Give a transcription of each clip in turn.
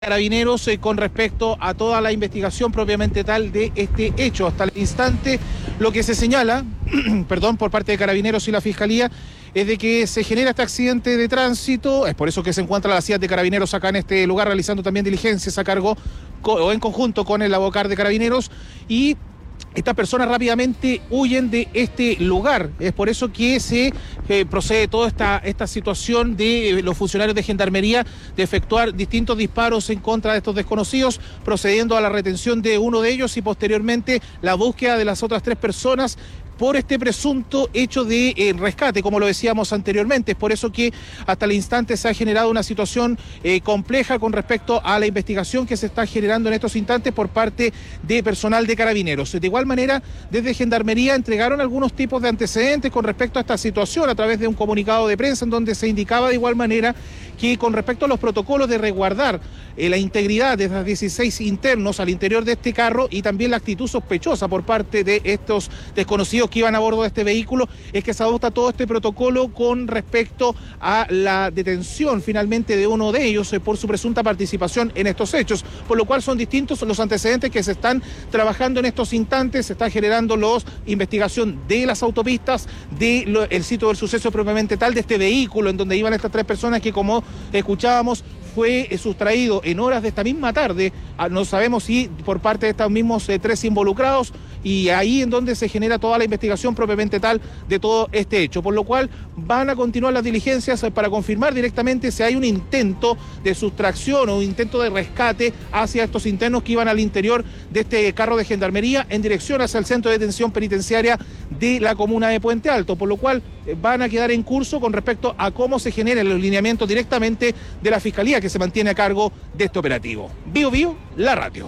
Carabineros con respecto a toda la investigación propiamente tal de este hecho. Hasta el instante lo que se señala, perdón, por parte de Carabineros y la Fiscalía es de que se genera este accidente de tránsito. Es por eso que se encuentra la CIAT de Carabineros acá en este lugar realizando también diligencias a cargo o en conjunto con el Abocar de Carabineros, y estas personas rápidamente huyen de este lugar. Es por eso que se procede toda esta situación de los funcionarios de Gendarmería de efectuar distintos disparos en contra de estos desconocidos, procediendo a la retención de uno de ellos y posteriormente la búsqueda de las otras 3 personas por este presunto hecho de rescate, como lo decíamos anteriormente. Es por eso que hasta el instante se ha generado una situación compleja con respecto a la investigación que se está generando en estos instantes por parte de personal de Carabineros. De igual manera, desde Gendarmería entregaron algunos tipos de antecedentes con respecto a esta situación a través de un comunicado de prensa en donde se indicaba de igual manera que con respecto a los protocolos de resguardar la integridad de los 16 internos al interior de este carro y también la actitud sospechosa por parte de estos desconocidos que iban a bordo de este vehículo, es que se adopta todo este protocolo con respecto a la detención finalmente de uno de ellos por su presunta participación en estos hechos, por lo cual son distintos los antecedentes que se están trabajando en estos instantes. Se está generando la investigación de las autopistas, del sitio del suceso propiamente tal, de este vehículo en donde iban estas 3 personas que, como escuchábamos, fue sustraído en horas de esta misma tarde, no sabemos si por parte de estos mismos 3 involucrados, y ahí en donde se genera toda la investigación propiamente tal de todo este hecho, por lo cual van a continuar las diligencias para confirmar directamente si hay un intento de sustracción o un intento de rescate hacia estos internos que iban al interior de este carro de Gendarmería en dirección hacia el centro de detención penitenciaria de la comuna de Puente Alto, por lo cual van a quedar en curso con respecto a cómo se generan los lineamientos directamente de la Fiscalía que se mantiene a cargo de este operativo. Bio Bio, la radio.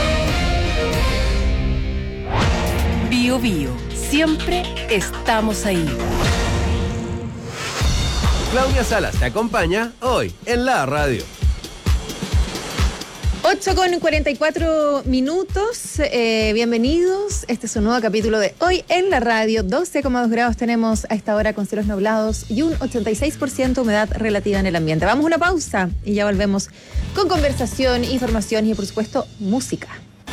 Bio Bio, siempre estamos ahí. Claudia Salas te acompaña hoy en la radio. 8:44 minutos, bienvenidos. Este es un nuevo capítulo de Hoy en la Radio. 12,2 grados tenemos a esta hora con cielos nublados y un 86% humedad relativa en el ambiente. Vamos a una pausa y ya volvemos con conversación, información y por supuesto música.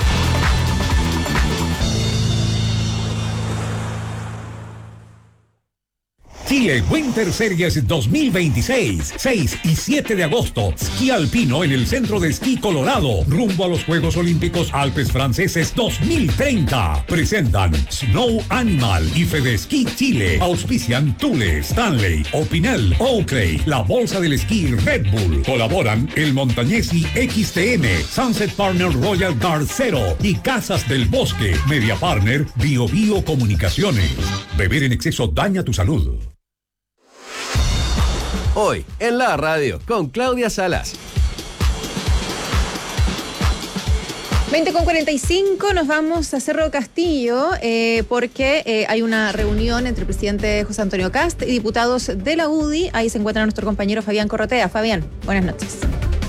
Chile Winter Series 2026, 6 y 7 de agosto. Esquí alpino en el Centro de Esquí Colorado, rumbo a los Juegos Olímpicos Alpes Franceses 2030. Presentan Snow Animal y Fedesquí Chile. Auspician Thule, Stanley, Opinel, Oakley, la Bolsa del Esquí Red Bull. Colaboran el Montañesi XTM, Sunset Partner Royal Guard Zero y Casas del Bosque. Media Partner Bio Bio Comunicaciones. Beber en exceso daña tu salud. Hoy en la radio con Claudia Salas. 20:45 nos vamos a Cerro Castillo porque hay una reunión entre el presidente José Antonio Kast y diputados de la UDI. Ahí se encuentra nuestro compañero Fabián Corrotea. Fabián, buenas noches.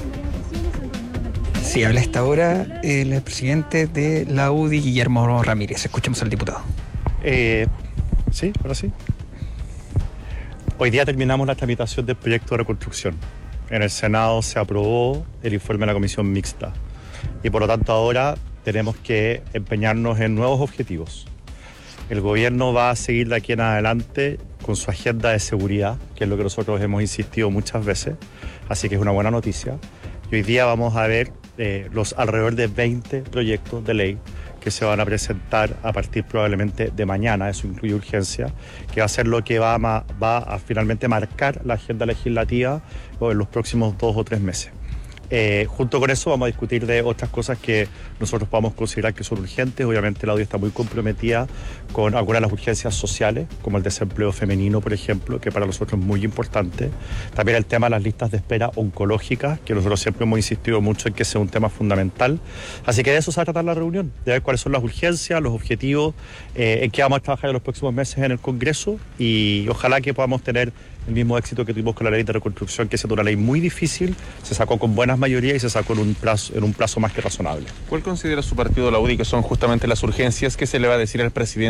Sí, habla a esta hora el presidente de la UDI, Guillermo Ramírez. Escuchemos al diputado. Sí, ahora sí. Hoy día terminamos la tramitación del proyecto de reconstrucción. En el Senado se aprobó el informe de la comisión mixta y por lo tanto ahora tenemos que empeñarnos en nuevos objetivos. El gobierno va a seguir de aquí en adelante con su agenda de seguridad, que es lo que nosotros hemos insistido muchas veces, así que es una buena noticia. Y hoy día vamos a ver los alrededor de 20 proyectos de ley que se van a presentar a partir probablemente de mañana, eso incluye urgencia, que va a ser lo que va a finalmente marcar la agenda legislativa en los próximos 2 o 3 meses. Junto con eso vamos a discutir de otras cosas que nosotros podamos considerar que son urgentes. Obviamente la UDI está muy comprometida con algunas de las urgencias sociales, como el desempleo femenino, por ejemplo, que para nosotros es muy importante. También el tema de las listas de espera oncológicas, que nosotros siempre hemos insistido mucho en que sea un tema fundamental. Así que de eso se va a tratar la reunión, de ver cuáles son las urgencias, los objetivos, en qué vamos a trabajar en los próximos meses en el Congreso, y ojalá que podamos tener el mismo éxito que tuvimos con la ley de reconstrucción, que es una ley muy difícil, se sacó con buenas mayorías y se sacó en un plazo más que razonable. ¿Cuál considera su partido, la UDI, que son justamente las urgencias? ¿Qué se le va a decir al presidente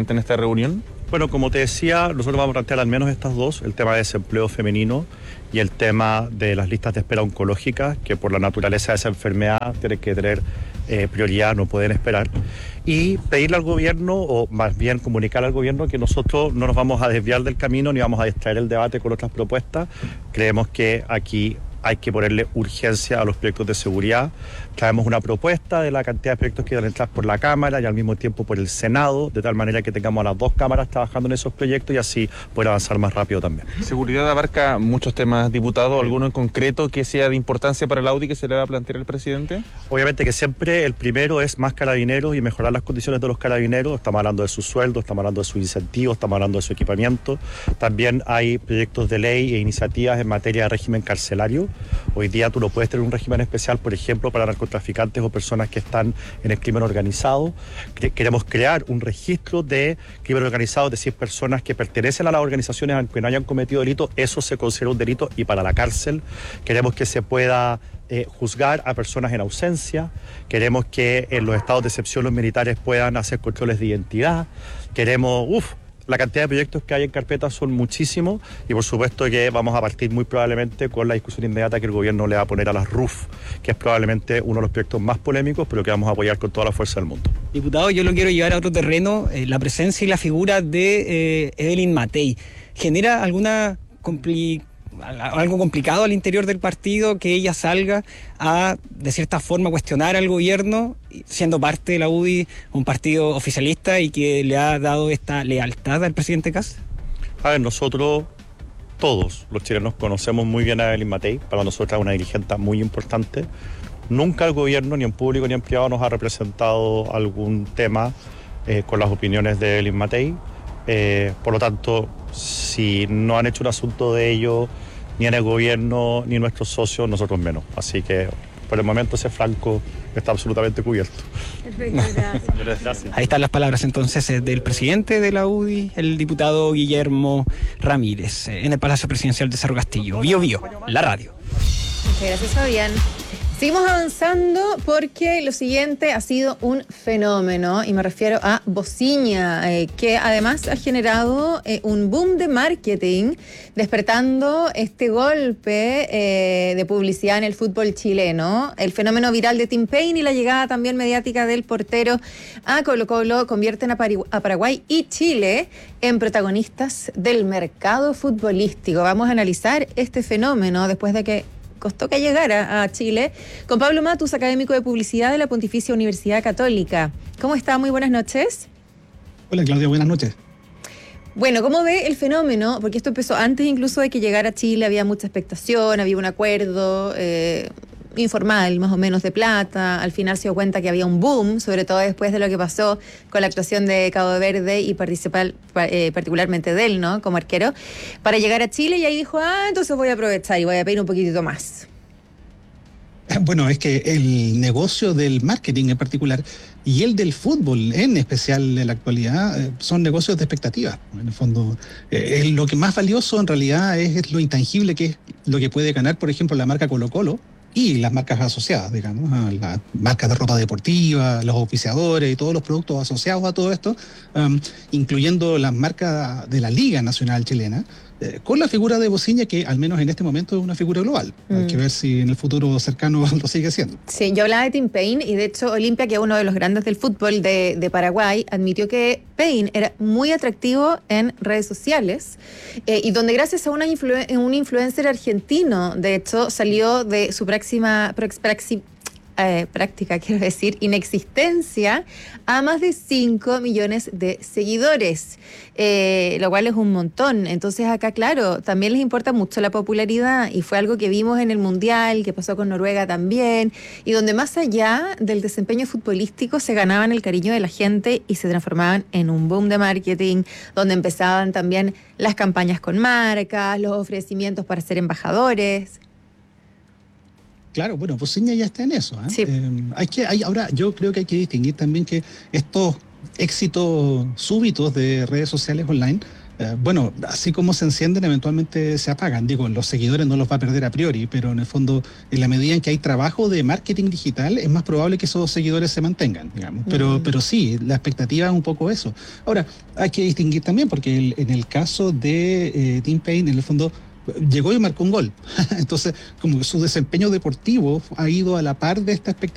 presidente en esta reunión? Bueno, como te decía, nosotros vamos a plantear al menos estas dos, el tema de desempleo femenino y el tema de las listas de espera oncológicas, que por la naturaleza de esa enfermedad tienen que tener prioridad, no pueden esperar. Y pedirle al gobierno, o más bien comunicar al gobierno, que nosotros no nos vamos a desviar del camino ni vamos a distraer el debate con otras propuestas. Creemos que aquí hay que ponerle urgencia a los proyectos de seguridad. Traemos una propuesta de la cantidad de proyectos que van a entrar por la Cámara y al mismo tiempo por el Senado, de tal manera que tengamos a las dos cámaras trabajando en esos proyectos y así poder avanzar más rápido también. Seguridad abarca muchos temas, diputado. ¿Alguno en concreto que sea de importancia para la UDI que se le va a plantear al presidente? Obviamente que siempre el primero es más carabineros y mejorar las condiciones de los carabineros. Estamos hablando de su sueldo, estamos hablando de sus incentivos, estamos hablando de su equipamiento. También hay proyectos de ley e iniciativas en materia de régimen carcelario. Hoy día tú no puedes tener un régimen especial, por ejemplo, para narcotraficantes o personas que están en el crimen organizado. Queremos crear un registro de crimen organizado, es decir, personas que pertenecen a las organizaciones aunque no hayan cometido delito, eso se considera un delito y para la cárcel. Queremos que se pueda juzgar a personas en ausencia. Queremos que en los estados de excepción los militares puedan hacer controles de identidad. Queremos, la cantidad de proyectos que hay en carpeta son muchísimos y por supuesto que vamos a partir muy probablemente con la discusión inmediata que el gobierno le va a poner a las RUF, que es probablemente uno de los proyectos más polémicos, pero que vamos a apoyar con toda la fuerza del mundo. Diputado, yo lo quiero llevar a otro terreno, la presencia y la figura de Evelyn Matei. ¿Genera algo complicado al interior del partido que ella salga a, de cierta forma, cuestionar al gobierno, siendo parte de la UDI, un partido oficialista y que le ha dado esta lealtad al presidente Kast? A ver, nosotros, todos los chilenos, conocemos muy bien a Evelyn Matei. Para nosotros es una dirigente muy importante. Nunca el gobierno, ni en público ni en privado, nos ha representado algún tema con las opiniones de Evelyn Matei. Por lo tanto, si no han hecho un asunto de ello, ni en el gobierno, ni nuestros socios, nosotros menos. Así que, por el momento, ese flanco está absolutamente cubierto. Perfecto, Gracias. Ahí están las palabras entonces del presidente de la UDI, el diputado Guillermo Ramírez, en el Palacio Presidencial de Cerro Castillo. Bio Bio, la radio. Muchas gracias, Fabián. Seguimos avanzando porque lo siguiente ha sido un fenómeno, y me refiero a Bociña, que además ha generado un boom de marketing, despertando este golpe de publicidad en el fútbol chileno. El fenómeno viral de Tim Payne y la llegada también mediática del portero a Colo-Colo convierten a Paraguay y Chile en protagonistas del mercado futbolístico. Vamos a analizar este fenómeno después de que costó que llegara a Chile, con Pablo Matus, académico de publicidad de la Pontificia Universidad Católica. ¿Cómo está? Muy buenas noches. Hola, Claudia, buenas noches. Bueno, ¿cómo ve el fenómeno? Porque esto empezó antes incluso de que llegara a Chile, había mucha expectación, había un acuerdo informal, más o menos, de plata. Al final se dio cuenta que había un boom, sobre todo después de lo que pasó con la actuación de Cabo Verde y particularmente de él, ¿no?, como arquero, para llegar a Chile, y ahí dijo, entonces voy a aprovechar y voy a pedir un poquitito más. Bueno, es que el negocio del marketing en particular y el del fútbol en especial en la actualidad son negocios de expectativa. En el fondo, lo que más valioso en realidad es lo intangible, que es lo que puede ganar, por ejemplo, la marca Colo-Colo y las marcas asociadas, digamos, a las marcas de ropa deportiva, los auspiciadores y todos los productos asociados a todo esto, incluyendo las marcas de la Liga Nacional Chilena, con la figura de Bociña, que al menos en este momento es una figura global. Hay que ver si en el futuro cercano lo sigue siendo. Sí, yo hablaba de Tim Payne, y de hecho Olimpia, que es uno de los grandes del fútbol de Paraguay, admitió que Payne era muy atractivo en redes sociales, y donde gracias a un influencer argentino, de hecho, salió de su práctica, quiero decir, inexistencia, a más de 5 millones de seguidores, lo cual es un montón. Entonces acá, claro, también les importa mucho la popularidad, y fue algo que vimos en el Mundial, que pasó con Noruega también, y donde más allá del desempeño futbolístico se ganaban el cariño de la gente y se transformaban en un boom de marketing, donde empezaban también las campañas con marcas, los ofrecimientos para ser embajadores. Claro, bueno, Bociña ya está en eso. Sí. Ahora, yo creo que hay que distinguir también que estos éxitos súbitos de redes sociales online bueno, así como se encienden, eventualmente se apagan. Digo, los seguidores no los va a perder a priori, pero en el fondo, en la medida en que hay trabajo de marketing digital, es más probable que esos seguidores se mantengan, digamos. Pero sí, la expectativa es un poco eso. Ahora, hay que distinguir también, porque en el caso de Tim Payne, en el fondo, llegó y marcó un gol. Entonces, como que su desempeño deportivo ha ido a la par de esta expectativa.